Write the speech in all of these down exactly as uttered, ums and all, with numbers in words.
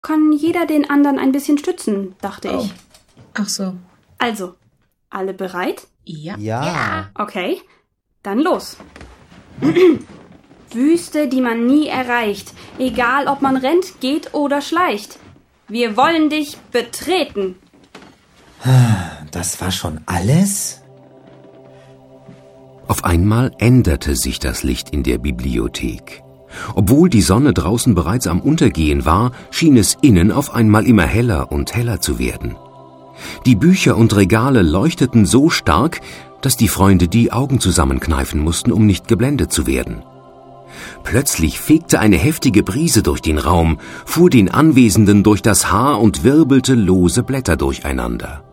kann jeder den anderen ein bisschen stützen, dachte Oh. ich. Ach so. Also, alle bereit? Ja. Ja. Okay, dann los. Wüste, die man nie erreicht, egal ob man rennt, geht oder schleicht. Wir wollen dich betreten. Das war schon alles? Auf einmal änderte sich das Licht in der Bibliothek. Obwohl die Sonne draußen bereits am Untergehen war, schien es innen auf einmal immer heller und heller zu werden. Die Bücher und Regale leuchteten so stark, dass die Freunde die Augen zusammenkneifen mussten, um nicht geblendet zu werden. Plötzlich fegte eine heftige Brise durch den Raum, fuhr den Anwesenden durch das Haar und wirbelte lose Blätter durcheinander.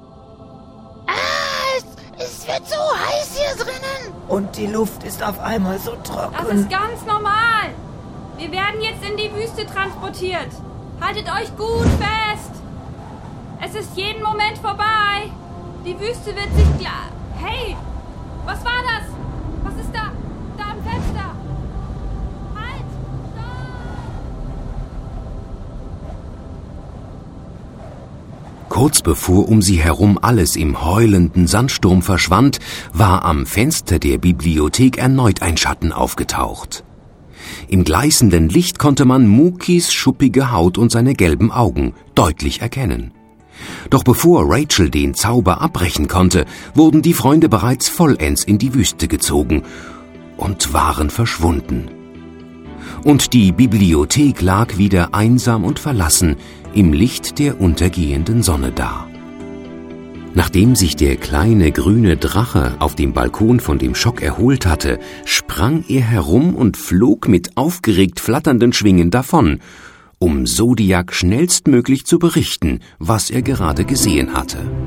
Ah, es, es wird so heiß hier drinnen. Und die Luft ist auf einmal so trocken. Das ist ganz normal. Wir werden jetzt in die Wüste transportiert. Haltet euch gut fest. Es ist jeden Moment vorbei. Die Wüste wird sich klar... Hey, was war das? Was ist da? Da am Fenster. Halt! Stopp! Kurz bevor um sie herum alles im heulenden Sandsturm verschwand, war am Fenster der Bibliothek erneut ein Schatten aufgetaucht. Im gleißenden Licht konnte man Mukis schuppige Haut und seine gelben Augen deutlich erkennen. Doch bevor Rachel den Zauber abbrechen konnte, wurden die Freunde bereits vollends in die Wüste gezogen und waren verschwunden. Und die Bibliothek lag wieder einsam und verlassen im Licht der untergehenden Sonne da. Nachdem sich der kleine grüne Drache auf dem Balkon von dem Schock erholt hatte, sprang er herum und flog mit aufgeregt flatternden Schwingen davon, um Zodiac schnellstmöglich zu berichten, was er gerade gesehen hatte.